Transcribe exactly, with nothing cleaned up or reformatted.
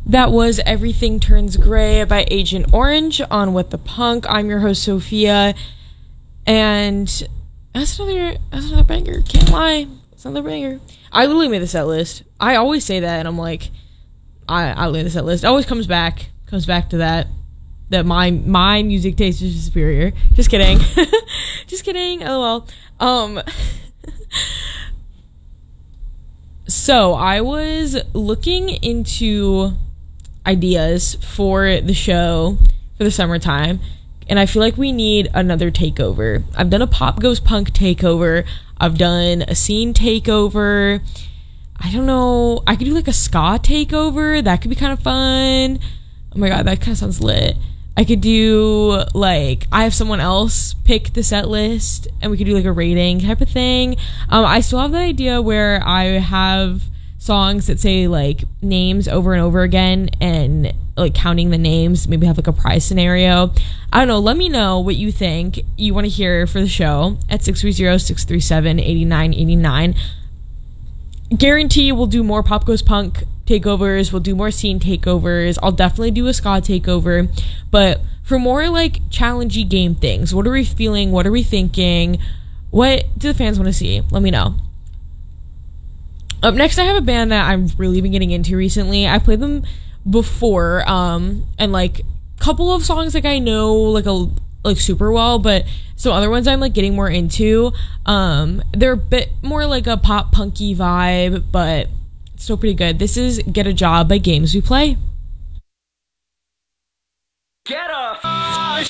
That was Everything Turns Gray by Agent Orange on What the Punk. I'm your host, Sophia. And that's another, that's another banger. Can't lie. It's another banger. I literally made the set list. I always say that, and I'm like, I, I made the set list. It always comes back, comes back to that, that my, my music taste is superior. Just kidding. Just kidding. LOL. Um, so I was looking into ideas for the show for the summertime, and I feel like we need another takeover. I've done a Pop Goes Punk takeover. I've done a scene takeover. I don't know. I could do like a ska takeover. That could be kind of fun. Oh my god, that kind of sounds lit. I could do like, I have someone else pick the set list and we could do like a rating type of thing. Um, I still have the idea where I have songs that say like names over and over again and like counting the names, maybe have like a prize scenario. I don't know. Let me know what you think you want to hear for the show at six three zero, six three seven, eight nine eight nine. Guarantee we'll do more Pop Goes Punk takeovers. We'll do more scene takeovers. I'll definitely do a ska takeover. But for more like challengey game things, what are we feeling? What are we thinking? What do the fans want to see? Let me know. Up next, I have a band that I've really been getting into recently. I played them before, um, and like a couple of songs like I know like a like super well, but some other ones I'm like getting more into. Um, they're a bit more like a pop punky vibe, but still pretty good. This is Get a Job by Games We Play.